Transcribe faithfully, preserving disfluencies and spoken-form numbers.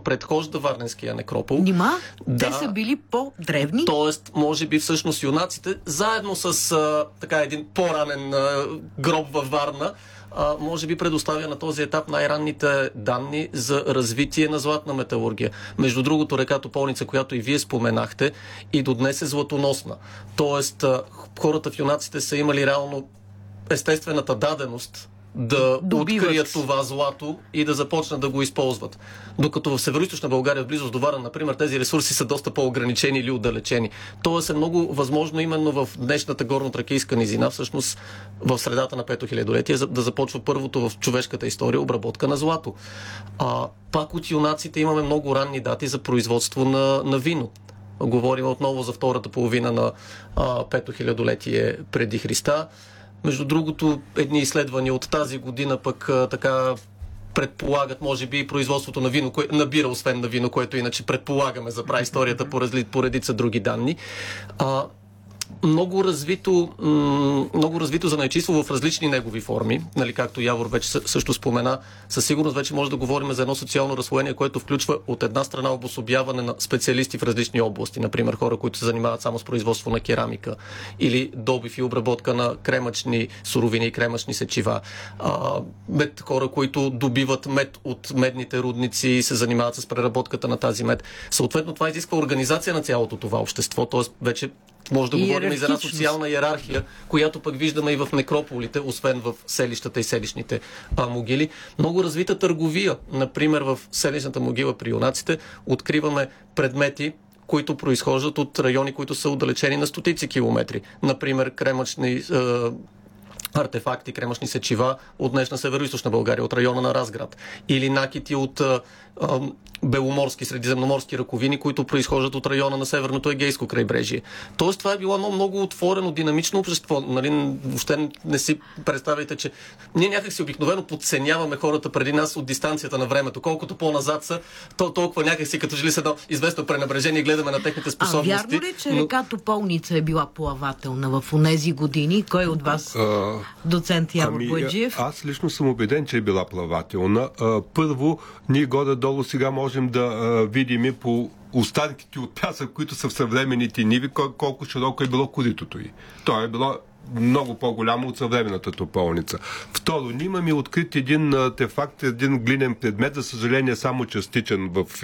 предхожда Варненския некропол. Нима? Да, те са били по-древни? Тоест, може би всъщност юнаците, заедно с а, така един по-ранен а, гроб във Варна, а, може би предоставя на този етап най-ранните данни за развитие на златна металургия. Между другото, река Тополница, която и вие споменахте, и до днес е златоносна. Тоест, а, хората в юнаците са имали реално естествената даденост да добиват, открият това злато и да започнат да го използват. Докато в Североизточна България, в близост до Варна, например, тези ресурси са доста по-ограничени или отдалечени. Тоест е много възможно именно в днешната горно-тракийска низина, всъщност в средата на пето хилядолетие, да започва първото в човешката история обработка на злато. А, пак от юнаците имаме много ранни дати за производство на, на вино. Говорим отново за втората половина на а, пето хилядолетие преди Христа. Между другото, едни изследвания от тази година пък а, така предполагат, може би, и производството на вино, кое, на бира, освен на вино, което иначе предполагаме за праисторията по, разли, по редица други данни. А, много развито, м- много развито занаятчийство в различни негови форми, нали, както Явор вече също спомена. Със сигурност вече може да говорим за едно социално разслоение, което включва от една страна обособяване на специалисти в различни области, например хора, които се занимават само с производство на керамика или добив и обработка на кремъчни суровини и кремъчни сечива. А, мед, хора, които добиват мед от медните рудници и се занимават с преработката на тази мед. Съответно, това изисква организация на цялото това общество, т.е. вече може да говорим и за една социална иерархия, която пък виждаме и в некрополите, освен в селищата и селищните а, могили. Много развита търговия. Например, в селищната могила при юнаците откриваме предмети, които произхождат от райони, които са отдалечени на стотици километри. Например, кремъчни а, артефакти, кремъчни сечива от днешна Североизточна България, от района на Разград. Или накити от а, а, беломорски, средиземноморски ръковини, които произхождат от района на Северното Егейско крайбрежие. Тоест, това е било едно много отворено, динамично общество. Нали, въобще не си представяйте, че ние някак си обикновено подценяваме хората преди нас от дистанцията на времето. Колкото по-назад са, то толкова някак си като че ли с едно известно пренебрежение гледаме на техните способности. А вярно ли, че но... река Тополница е била плавателна в онези години? Кой от вас, а... доцент Явор ами, Бояджиев? Аз лично съм убеден, че е била плавателна. А, първо, ние горе-долу сега можем да а, видим и по останките от пясък, които са в съвременните ниви, кол- колко широко е било коритото й. То е било много по-голямо от съвременната тополница. Второ, ние имаме открит един артефакт, един глинен предмет, за съжаление само частичен в